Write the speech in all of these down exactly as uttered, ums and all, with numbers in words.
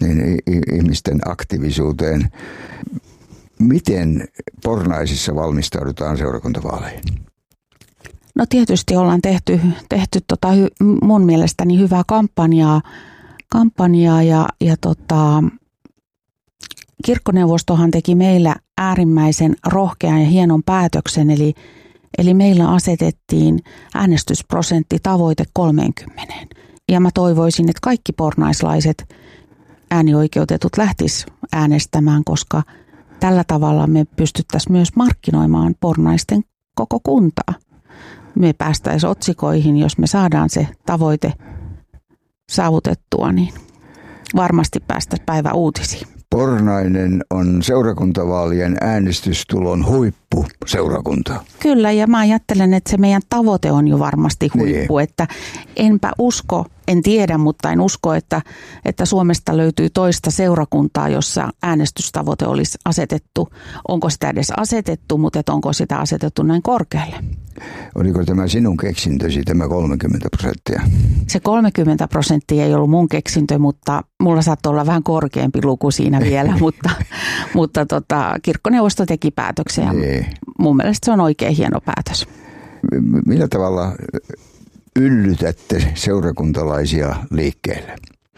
niin ihmisten aktiivisuuteen. Miten Pornaisissa valmistaudutaan seurakuntavaaleihin? No tietysti ollaan tehty, tehty tota, mun mielestäni hyvää kampanjaa, kampanjaa ja, ja tota, kirkkoneuvostohan teki meillä äärimmäisen rohkean ja hienon päätöksen, eli, eli meillä asetettiin äänestysprosentti tavoite kolmekymmentä. Ja mä toivoisin, että kaikki pornaislaiset äänioikeutetut lähtis äänestämään, koska tällä tavalla me pystyttäisiin myös markkinoimaan pornaisten koko kuntaa. Me päästäisiin otsikoihin, jos me saadaan se tavoite saavutettua, niin varmasti päästäisiin päivä uutisiin. Pornainen on seurakuntavaalien äänestystulon huippu seurakunta. Kyllä, ja mä ajattelen, että se meidän tavoite on jo varmasti huippu, niin. Että enpä usko, en tiedä, mutta en usko, että, että Suomesta löytyy toista seurakuntaa, jossa äänestystavoite olisi asetettu. Onko sitä edes asetettu, mutta onko sitä asetettu näin korkealle? Oliko tämä sinun keksintösi, tämä kolmekymmentä prosenttia? Se kolmekymmentä prosenttia ei ollut mun keksintö, mutta mulla saattoi olla vähän korkeampi luku siinä vielä, mutta, mutta tota, kirkkoneuvosto teki päätöksen ja niin. Mun mielestä se on oikein hieno päätös. Millä tavalla yllytätte seurakuntalaisia liikkeelle?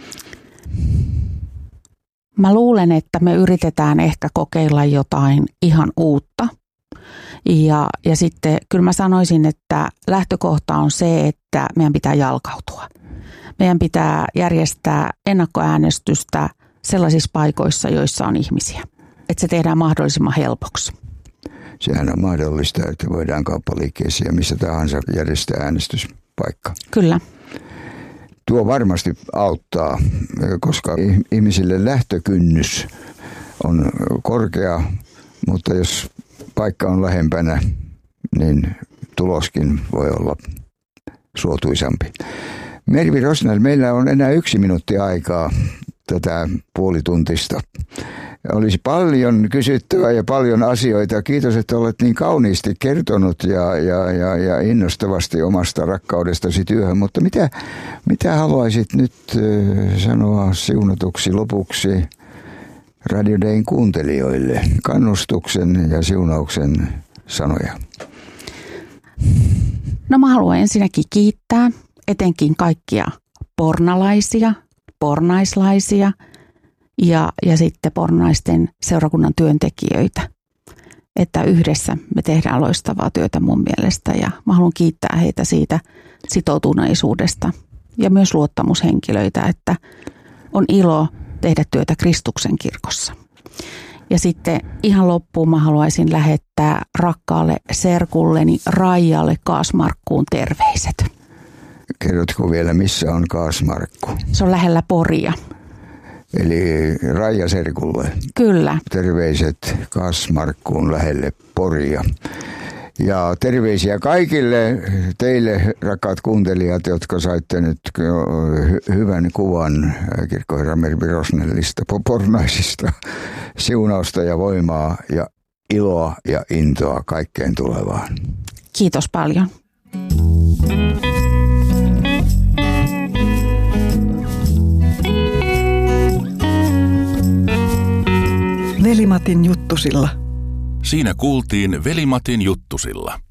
Mä luulen, että me yritetään ehkä kokeilla jotain ihan uutta. Ja, ja sitten kyllä mä sanoisin, että lähtökohta on se, että meidän pitää jalkautua. Meidän pitää järjestää ennakkoäänestystä sellaisissa paikoissa, joissa on ihmisiä. Että se tehdään mahdollisimman helpoksi. Sehän on mahdollista, että voidaan kauppaliikkeessä ja missä tahansa järjestää äänestyspaikka. Kyllä. Tuo varmasti auttaa, koska ihmisille lähtökynnys on korkea, mutta jos paikka on lähempänä, niin tuloskin voi olla suotuisampi. Mervi Rosnell, meillä on enää yksi minuutti aikaa tätä puolituntista. Olisi paljon kysyttävää ja paljon asioita. Kiitos, että olet niin kauniisti kertonut ja, ja, ja, ja innostavasti omasta rakkaudestasi työhön. Mutta mitä, mitä haluaisit nyt sanoa siunatuksi lopuksi Radio Dayn kuuntelijoille? Kannustuksen ja siunauksen sanoja. No mä haluan ensinnäkin kiittää etenkin kaikkia pornalaisia, pornaislaisia ja, ja sitten pornaisten seurakunnan työntekijöitä. Että yhdessä me tehdään loistavaa työtä mun mielestä ja mä haluan kiittää heitä siitä sitoutuneisuudesta ja myös luottamushenkilöitä, että on ilo tehdä työtä Kristuksen kirkossa. Ja sitten ihan loppuun mä haluaisin lähettää rakkaalle serkulleni Raijalle Kaasmarkkuun terveiset. Kerrotko vielä, missä on Kaasmarkku? Se on lähellä Poria. Eli Raija serkulle. Kyllä. Terveiset Kaasmarkkuun lähelle Poria. Ja terveisiä kaikille teille, rakkaat kuuntelijat, jotka saitte nyt hy- hyvän kuvan kirkkoherra Mervi Rosnellista, Pornaisista, siunausta ja voimaa ja iloa ja intoa kaikkeen tulevaan. Kiitos paljon. Veli-Matin juttusilla. Siinä kuultiin Veli-Matin juttusilla.